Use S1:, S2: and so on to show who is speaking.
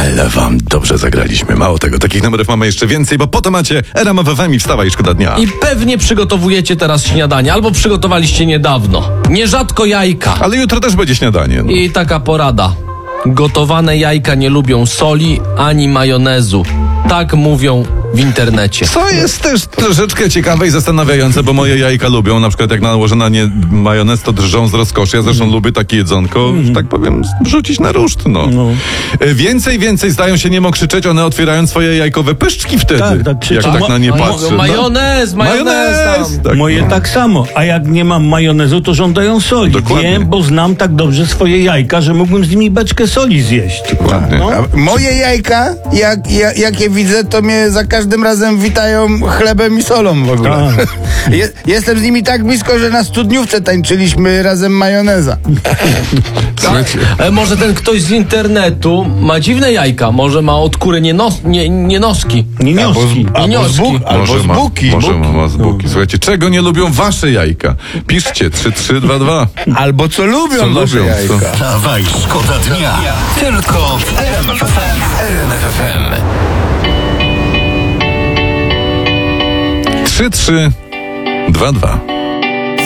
S1: Ale wam dobrze zagraliśmy. Mało tego, takich numerów mamy jeszcze więcej, bo po to macie RMF FM i Wstawaj, szkoda dnia.
S2: I pewnie przygotowujecie teraz śniadanie, albo przygotowaliście niedawno. Nierzadko jajka.
S1: Ale jutro też będzie śniadanie. No.
S2: I taka porada. Gotowane jajka nie lubią soli ani majonezu. Tak mówią w internecie.
S1: Co jest też troszeczkę ciekawe i zastanawiające, bo moje jajka lubią, na przykład jak nałożę na nie majonez, to drżą z rozkoszy. Ja zresztą lubię takie jedzonko, że tak powiem, wrzucić na ruszt, no. Więcej zdają się niemo krzyczeć, one otwierają swoje jajkowe pyszczki wtedy.
S3: Tak, krzyczą.
S1: jak tak na nie patrzę.
S2: Majonez tam.
S1: Tak.
S3: Moje tak samo. A jak nie mam majonezu, to żądają soli.
S1: Dokładnie.
S3: Wiem, bo znam tak dobrze swoje jajka, że mógłbym z nimi beczkę soli zjeść.
S1: Dokładnie.
S3: No.
S4: A moje jajka, jak je widzę, to mnie za każdym razem witają chlebem i solą w ogóle. Jestem z nimi tak blisko, że na studniówce tańczyliśmy razem majoneza.
S1: Słuchajcie,
S2: Może ten ktoś z internetu ma dziwne jajka. Może ma od kury nienoski.
S3: Nienioski.
S4: Albo z buki.
S1: Może ma z buki. Słuchajcie, czego nie lubią wasze jajka? Piszcie 3322.
S4: Albo co lubią
S1: Co
S4: wasze
S1: lubią,
S4: jajka.
S1: co?
S5: Wstawaj, szkoda dnia. Tylko w RMF FM.
S1: 3322.